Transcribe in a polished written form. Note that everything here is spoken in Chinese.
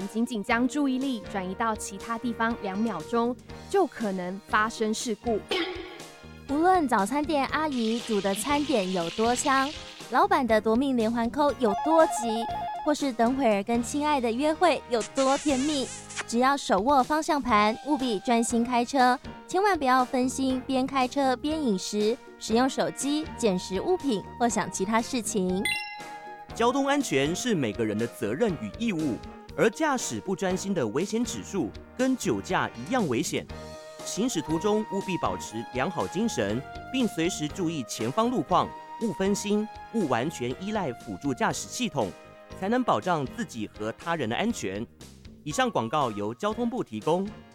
人仅仅将注意力转移到其他地方2秒钟，就可能发生事故。 无论早餐店阿姨煮的餐点有多香，老板的夺命连环扣有多急，或是等会儿跟亲爱的约会有多甜蜜，只要手握方向盘，务必专心开车，千万不要分心，边开车边饮食，使用手机捡拾物品或想其他事情。 交通安全是每个人的责任与义务，而驾驶不专心的危险指数跟酒驾一样危险。行驶途中务必保持良好精神，并随时注意前方路况，勿分心，勿完全依赖辅助驾驶系统，才能保障自己和他人的安全。以上广告由交通部提供。